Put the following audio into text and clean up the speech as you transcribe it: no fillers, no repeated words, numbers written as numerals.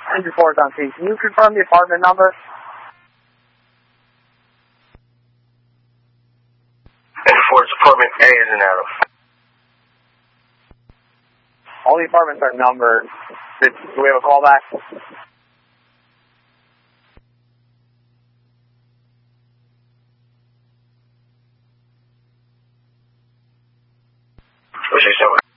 4 is on scene. Can you confirm the apartment number? 4 is apartment A as in Adam. All the apartments are numbered. Do we have a callback? What's your